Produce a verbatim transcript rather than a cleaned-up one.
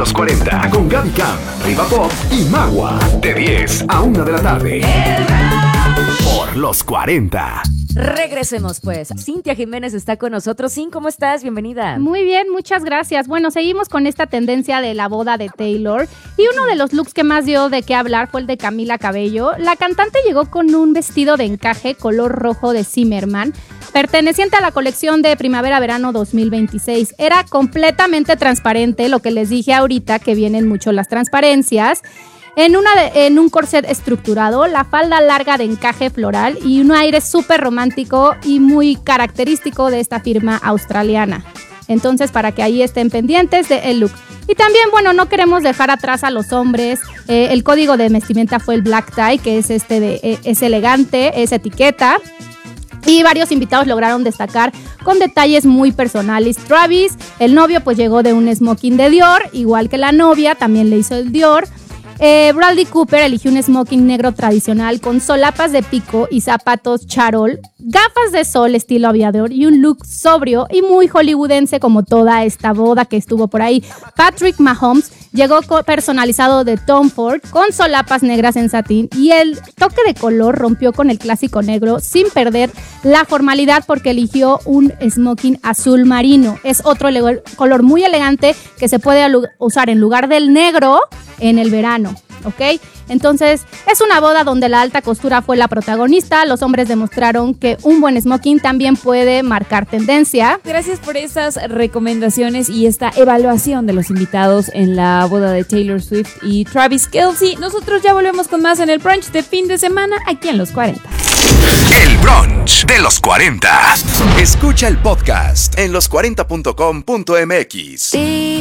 los cuarenta con Gaby Cam, Riva Pop y Magua. De diez a una de la tarde. Por los cuarenta. Regresemos pues. Cintia Jiménez está con nosotros. Cintia, ¿cómo estás? Bienvenida. Muy bien, muchas gracias. Bueno, seguimos con esta tendencia de la boda de Taylor. Y uno de los looks que más dio de qué hablar fue el de Camila Cabello. La cantante llegó con un vestido de encaje color rojo de Zimmermann, perteneciente a la colección de primavera-verano dos mil veintiséis. Era completamente transparente, lo que les dije ahorita, que vienen mucho las transparencias. En, una de, en un corset estructurado, la falda larga de encaje floral y un aire súper romántico y muy característico de esta firma australiana. Entonces, para que ahí estén pendientes del look. Y también, bueno, no queremos dejar atrás a los hombres. Eh, el código de vestimenta fue el black tie, que es, este de, eh, es elegante, es etiqueta. Y varios invitados lograron destacar con detalles muy personales. Travis, el novio, pues llegó de un smoking de Dior, igual que la novia, también le hizo el Dior. Eh, Bradley Cooper eligió un smoking negro tradicional con solapas de pico y zapatos charol, gafas de sol estilo aviador y un look sobrio y muy hollywoodense como toda esta boda que estuvo por ahí. Patrick Mahomes llegó personalizado de Tom Ford con solapas negras en satín y el toque de color rompió con el clásico negro sin perder la formalidad porque eligió un smoking azul marino. Es otro le- color muy elegante que se puede alu- usar en lugar del negro en el verano, ¿ok? Entonces, es una boda donde la alta costura fue la protagonista. Los hombres demostraron que un buen smoking también puede marcar tendencia. Gracias por estas recomendaciones y esta evaluación de los invitados en la boda de Taylor Swift y Travis Kelce. Nosotros ya volvemos con más en el brunch de fin de semana aquí en Los cuarenta. El brunch de los cuarenta. Escucha el podcast en los cuarenta punto com punto m x.